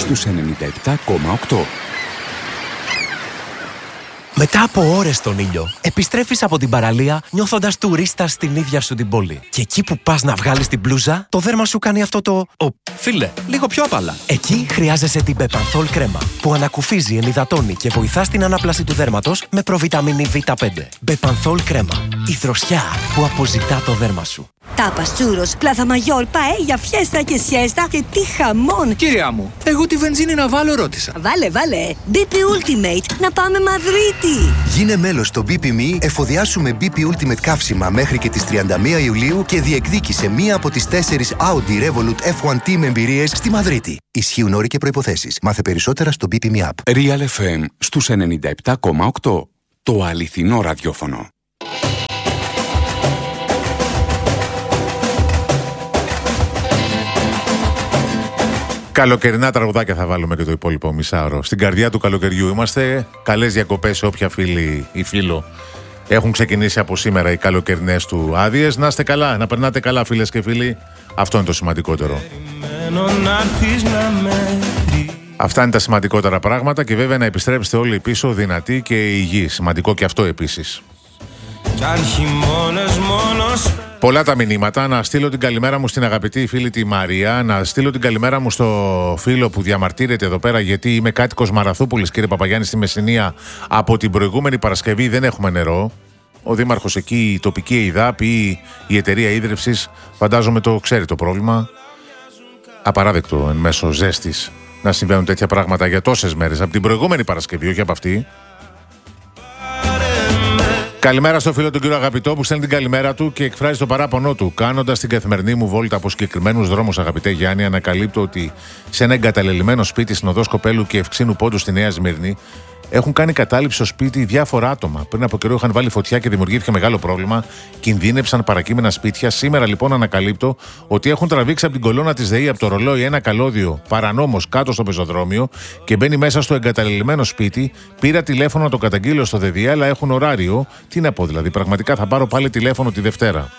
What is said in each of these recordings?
στους 97,8. Μετά από ώρες στον ήλιο, επιστρέφεις από την παραλία νιώθοντας τουρίστας στην ίδια σου την πόλη. Και εκεί που πας να βγάλεις την μπλούζα, το δέρμα σου κάνει αυτό το φίλε, λίγο πιο απαλά. Εκεί χρειάζεσαι την Μπεπανθόλ κρέμα, που ανακουφίζει, ενυδατώνει και βοηθά στην ανάπλαση του δέρματος με προβιταμίνη Β5. Μπεπανθόλ κρέμα. Η δροσιά που αποζητά το δέρμα σου. Τάπας, τσούρος, πλάθα μαγιόρ, παέλια, φιέστα και σιέστα και τι χαμόν! Κυρία μου, εγώ τη βενζίνη να βάλω ρώτησα. Βάλε. BP Ultimate, να πάμε Μαδρίτη! Γίνε μέλος στο BP.me, εφοδιάσου με BP Ultimate καύσιμα μέχρι και τις 31 Ιουλίου και διεκδίκησε μία από τις 4 Audi Revolut F1 Team εμπειρίες στη Μαδρίτη. Ισχύουν όροι και προϋποθέσεις. Μάθε περισσότερα στο BP.me app. Real FM στους 97,8. Το αληθινό ραδιόφωνο. Καλοκαιρινά τραγουδάκια θα βάλουμε και το υπόλοιπο μισάωρο. Στην καρδιά του καλοκαιριού είμαστε. Καλές διακοπές σε όποια φίλη ή φίλο έχουν ξεκινήσει από σήμερα οι καλοκαιρινές του άδειες. Να είστε καλά, να περνάτε καλά φίλες και φίλοι. Αυτό είναι το σημαντικότερο. Αυτά είναι τα σημαντικότερα πράγματα και βέβαια να επιστρέψετε όλοι πίσω δυνατοί και υγιεί. Σημαντικό και αυτό επίσης. Πολλά τα μηνύματα. Να στείλω την καλημέρα μου στην αγαπητή φίλη τη Μαρία. Να στείλω την καλημέρα μου στο φίλο που διαμαρτύρεται εδώ πέρα, γιατί είμαι κάτοικος Μαραθούπολης, κύριε Παπαγιάννη, στη Μεσσηνία. Από την προηγούμενη Παρασκευή δεν έχουμε νερό. Ο δήμαρχος εκεί, η τοπική ΕΙΔΑΠ ή η εταιρεία ίδρυυσης, φαντάζομαι το ξέρει το πρόβλημα. Απαράδεκτο εν μέσω ζέστης να συμβαίνουν τέτοια πράγματα για τόσες μέρες. Από την προηγούμενη Παρασκευή, όχι από αυτή. Καλημέρα στο φίλο του κύριο Αγαπητό που στέλνει την καλημέρα του και εκφράζει το παράπονό του. Κάνοντας την καθημερινή μου βόλτα από συγκεκριμένους δρόμους, αγαπητέ Γιάννη, ανακαλύπτω ότι σε ένα εγκαταλελειμμένο σπίτι στην οδό Σκοπέλου και Ευξήνου Πόντου στη Νέα Σμύρνη έχουν κάνει κατάληψη στο σπίτι διάφορα άτομα. Πριν από καιρό είχαν βάλει φωτιά και δημιουργήθηκε μεγάλο πρόβλημα. Κινδύνεψαν παρακείμενα σπίτια. Σήμερα λοιπόν ανακαλύπτω ότι έχουν τραβήξει από την κολόνα της ΔΕΗ, από το ρολόι, ένα καλώδιο παρανόμως κάτω στο πεζοδρόμιο και μπαίνει μέσα στο εγκαταλελειμμένο σπίτι. Πήρα τηλέφωνο να το καταγγείλω στο ΔΔΕ, αλλά έχουν ωράριο. Τι να πω δηλαδή, πραγματικά θα πάρω πάλι τηλέφωνο τη Δευτέρα.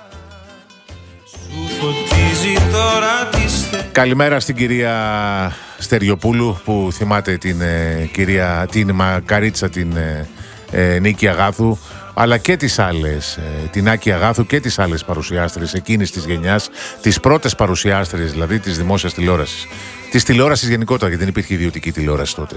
Καλημέρα στην κυρία Στεριοπούλου που θυμάται την Μακαρίτσα, την Νίκη Αγάθου, αλλά και τις άλλες, την Άκη Αγάθου και τις άλλες παρουσιάστρες εκείνης της γενιάς, τις πρώτες παρουσιάστρες δηλαδή της δημόσιας τηλεόρασης, της τηλεόρασης γενικότερα, γιατί δεν υπήρχε ιδιωτική τηλεόραση τότε.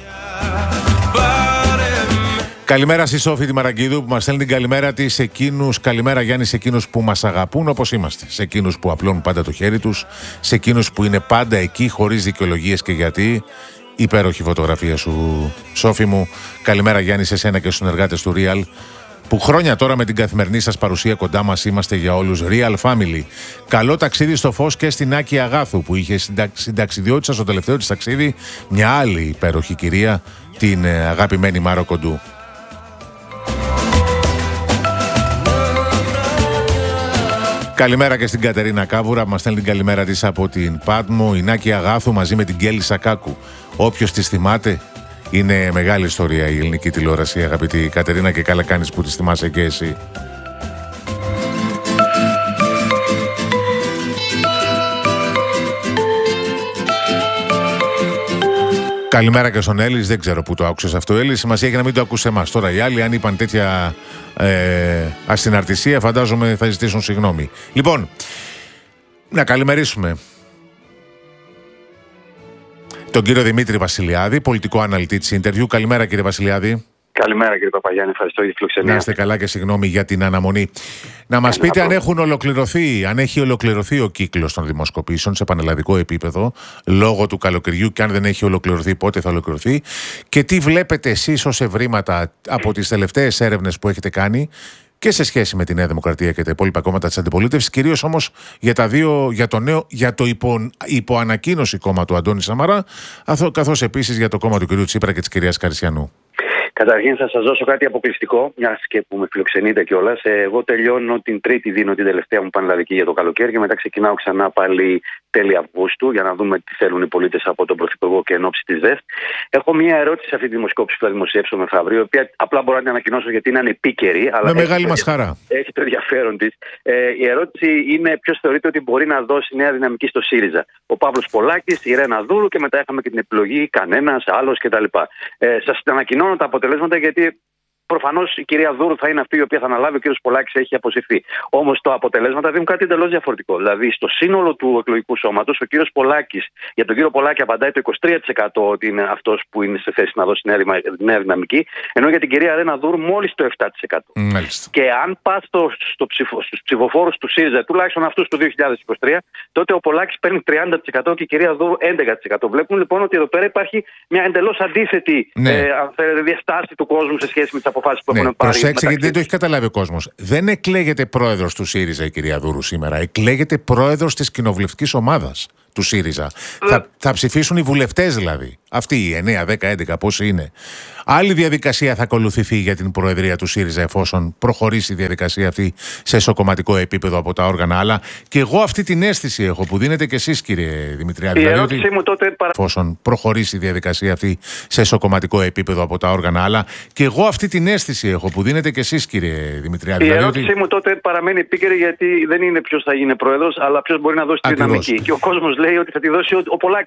Καλημέρα στη Σόφη τη Μαραγκίδου που μας στέλνει την καλημέρα της σε εκείνους. Καλημέρα Γιάννη, σε εκείνους που μας αγαπούν όπως είμαστε. Σε εκείνους που απλώνουν πάντα το χέρι τους. Σε εκείνους που είναι πάντα εκεί χωρίς δικαιολογίες και γιατί. Υπέροχη φωτογραφία σου, Σόφη μου. Καλημέρα Γιάννη σε σένα και στους συνεργάτες του Real, που χρόνια τώρα με την καθημερινή σας παρουσία κοντά μας είμαστε για όλους. Real Family. Καλό ταξίδι στο φως και στην Άκη Αγάθου που είχε συνταξιδιώτησα στο τελευταίο της ταξίδι μια άλλη υπέροχη κυρία, την αγαπημένη Μάρο Κοντού. Καλημέρα και στην Κατερίνα Κάβουρα που μας στέλνει την καλημέρα της από την Πάτμο. Η Νάκη Αγάθου μαζί με την Γκέλη Σακάκου. Όποιος τις θυμάται, είναι μεγάλη ιστορία η ελληνική τηλεόραση, αγαπητή Κατερίνα, και καλά κάνεις που τις θυμάσαι και εσύ. Καλημέρα και στον Έλλη. Δεν ξέρω πού το άκουσες αυτό, Έλλη. Σημασία έχει να μην το ακούσε εμάς. Τώρα οι άλλοι, αν είπαν τέτοια ασυναρτησία, φαντάζομαι θα ζητήσουν συγγνώμη. Λοιπόν, να καλημερίσουμε τον κύριο Δημήτρη Βασιλιάδη, πολιτικό αναλυτή της Interview. Καλημέρα, κύριε Βασιλιάδη. Καλημέρα, κύριε Παπαγιάννη. Ευχαριστώ για τη φιλοξενία. Να είστε καλά και συγγνώμη για την αναμονή. Να μας πείτε αν έχει ολοκληρωθεί ο κύκλος των δημοσκοπήσεων σε πανελλαδικό επίπεδο λόγω του καλοκαιριού, και αν δεν έχει ολοκληρωθεί, πότε θα ολοκληρωθεί, και τι βλέπετε εσείς ως ευρήματα από τις τελευταίες έρευνες που έχετε κάνει και σε σχέση με τη Νέα Δημοκρατία και τα υπόλοιπα κόμματα της αντιπολίτευσης, κυρίως όμως για το υποανακοίνωση κόμμα του Αντώνη Σαμαρά, καθώς επίσης για το κόμμα του κυρίου Τσίπρα και της κυρίας Καρισιανού. Καταρχήν θα σας δώσω κάτι αποκλειστικό, μιας και που με φιλοξενείτε κιόλας. Εγώ τελειώνω την Τρίτη, δίνω την τελευταία μου πανελλαδική για το καλοκαίρι και μετά ξεκινάω ξανά πάλι τέλη Αυγούστου για να δούμε τι θέλουν οι πολίτες από τον Πρωθυπουργό και εν ώψη της ΔΕΘ. Έχω μια ερώτηση σε αυτή τη δημοσκόπηση που θα δημοσιεύσω μεθαύριο, η οποία απλά μπορώ να την ανακοινώσω γιατί είναι ανεπίκαιρη. Αλλά με μεγάλη μας χαρά. Έχει το ενδιαφέρον της. Η ερώτηση είναι ποιος θεωρείται ότι μπορεί να δώσει νέα δυναμική στο ΣΥΡΙΖΑ. Ο Παύλος Πολάκης, η Ρένα Δούρου και μετά είχαμε και την επιλογή κανένας άλλος κτλ. Σας ανακοινώνω τα αποτελέσματα γιατί προφανώς η κυρία Δούρου θα είναι αυτή η οποία θα αναλάβει, ο κύριος Πολάκης έχει αποσυρθεί. Όμως τα αποτελέσματα δίνουν κάτι εντελώς διαφορετικό. Δηλαδή, στο σύνολο του εκλογικού σώματος, ο κύριος Πολάκης, για τον κύριο Πολάκη απαντάει το 23% ότι είναι αυτός που είναι σε θέση να δώσει νέα δυναμική, ενώ για την κυρία Ρένα Δούρου μόλις το 7%. Μάλιστα. Και αν πας στους ψηφοφόρους του ΣΥΡΙΖΑ, τουλάχιστον αυτούς του 2023, τότε ο Πολάκης παίρνει 30% και η κυρία Δούρου 11%. Βλέπουμε λοιπόν ότι εδώ πέρα υπάρχει μια εντελώς αντίθετη διαστάση του κόσμου σε σχέση με τις αποφάσεις που έχουν πάρει. Προσέξτε, γιατί δεν το έχει καταλάβει ο κόσμος. Δεν εκλέγεται πρόεδρος του ΣΥΡΙΖΑ η κυρία Δούρου σήμερα. Εκλέγεται πρόεδρος της κοινοβουλευτικής ομάδας του ΣΥΡΙΖΑ. Θα ψηφίσουν οι βουλευτές δηλαδή. Αυτοί οι 9, 10, 11, πόσοι είναι. Άλλη διαδικασία θα ακολουθηθεί για την προεδρία του ΣΥΡΙΖΑ εφόσον προχωρήσει η διαδικασία αυτή σε εσωκομματικό επίπεδο από τα όργανα. Αλλά και εγώ αυτή την αίσθηση έχω που δίνετε και εσείς, κύριε Δημητριάδη. Η ερώτησή μου τότε εφόσον προχωρήσει η διαδικασία αυτή σε εσωκομματικό επίπεδο από τα όργανα. Αλλά και εγώ αυτή την αίσθηση έχω που δίνετε και εσείς, κύριε Δημητριάδη. Η ερώτησή μου τότε παραμένει επίκαιρη γιατί δεν είναι ποιος θα γίνει πρόεδρος, αλλά ποιος μπορεί να δώσει τη δυναμική. Και ο κόσμος λέει ότι θα τη δώσει ο Πολάκης.